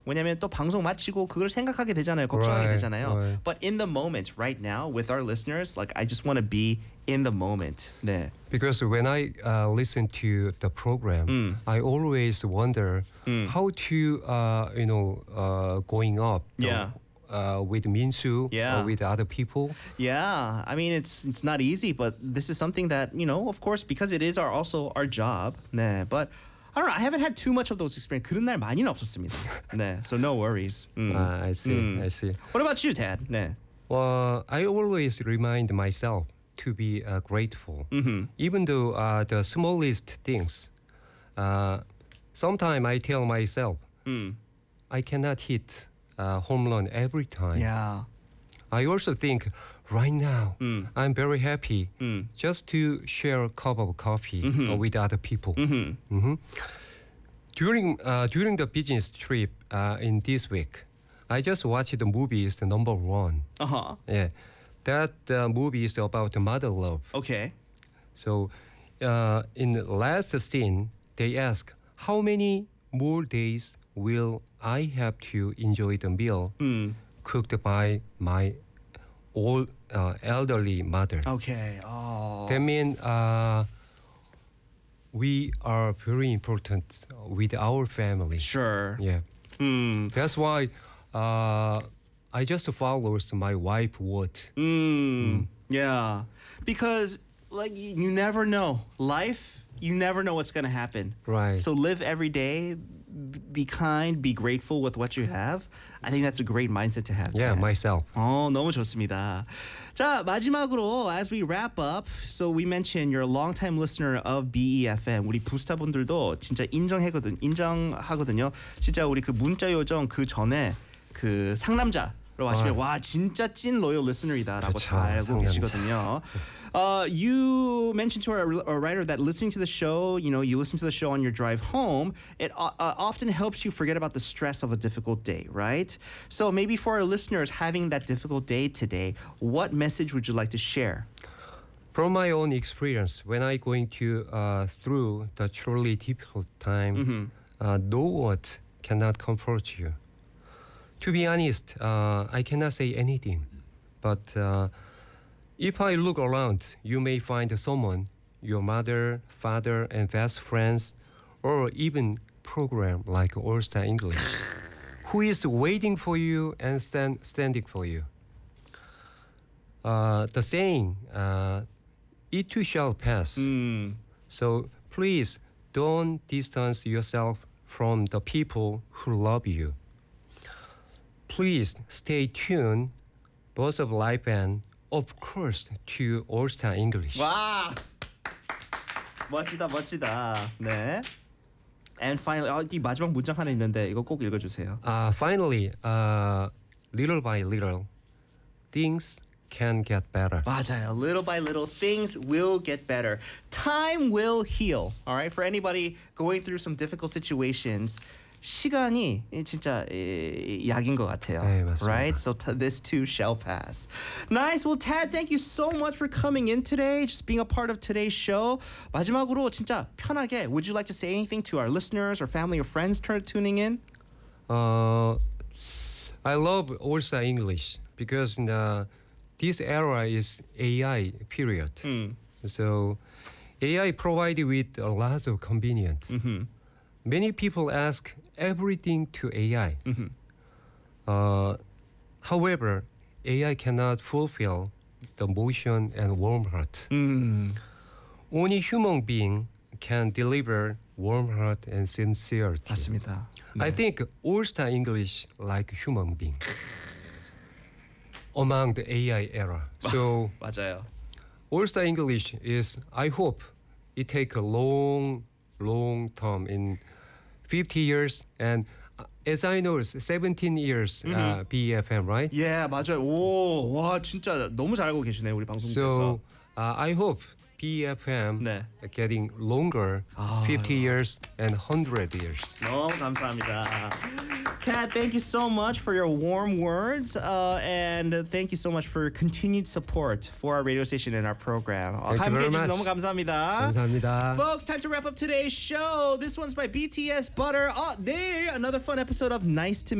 왜냐면 또 방송 마치고 그걸 생각하게 되잖아요. 걱정하게 Right, 되잖아요. right. But in the moment, right now, with our listeners, like I just want to be in the moment. 네. Because when I listen to the program, I always wonder how to, going up Yeah. with Minsu Yeah. or with other people. Yeah, I mean it's not easy, but this is something that of course, because it is also our job. 네, but I don't know. I haven't had too much of those experiences. 그런 날 많이는 없었습니다. 네, so no worries. I see, I see. What about you, Tad? 네. Well, I always remind myself to be grateful, even though the smallest things. Sometimes I tell myself, I cannot hit a home run every time. Yeah. I also think right now I'm very happy just to share a cup of coffee with other people. During the business trip in this week, I just watched the movie is the number one. Uh-huh. Yeah, that movie is about mother love. Okay. So in the last scene, they ask how many more days will I have to enjoy the meal cooked by my old elderly mother. Okay. Oh. That means we are very important with our family. Sure. Yeah. That's why I just follow my wife word. Yeah. Because like you never know. Life, you never know what's going to happen. Right. So live every day, be kind, be grateful with what you have. I think that's a great mindset to have. Yeah, Ted. myself. 너무 좋습니다. 자, 마지막으로 as we wrap up, so we mentioned you're a longtime listener of BEFM. 우리 부스타분들도 진짜 인정하거든요. 진짜 우리 그 문자 요정 그 전에 그 상남자로 하시면 와 진짜 찐 로열 리스너이다라고 그렇죠, 다 알고 상남자. 계시거든요. You mentioned to our writer that listening to the show, you listen to the show on your drive home, it often helps you forget about the stress of a difficult day, right? So maybe for our listeners having that difficult day today, what message would you like to share? From my own experience, when I going to through the truly difficult time, no words cannot comfort you. To be honest, I cannot say anything, but if I look around, you may find someone, your mother, father, and best friends, or even program like All Star English, who is waiting for you and standing for you. The saying, it too shall pass. So please don't distance yourself from the people who love you. Please stay tuned, both of life and of course to All Star English. 와 멋지다. 네. And finally, 이 마지막 문장 하나 있는데 이거 꼭 읽어주세요. Finally, little by little, things can get better. 맞아요. Little by little, things will get better. Time will heal. All right, for anybody going through some difficult situations. 시간이 진짜 약인 것 같아요. 네, 맞습니다. Right? So this too shall pass. Nice. Well, Tad, thank you so much for coming in today, just being a part of today's show. 마지막으로 진짜 편하게, would you like to say anything to our listeners or family or friends tuning in? I love All Star English because this era is AI period. So AI provided with a lot of convenience. Many people ask everything to AI. However, AI cannot fulfill the emotion and warm heart. Only human being can deliver warm heart and sincerity. 맞습니다. I think All Star English like human being among the AI era. So 맞아요. All Star English is, I hope, it take a long term in 50 years and as I know, 17 years BFM, right? Yeah, 맞아요. 오, 와 진짜 너무 잘 알고 계시네요 우리 방송국에서. So I hope BFM 네. getting longer, 50 years and 100 years. 너무 감사합니다. Kat, thank you so much for your warm words, and thank you so much for your continued support for our radio station and our program. Thank you very 함께해 주셔서 much. 너무 감사합니다. 감사합니다. Folks, time to wrap up today's show. This one's by BTS Butter. There, another fun episode of Nice to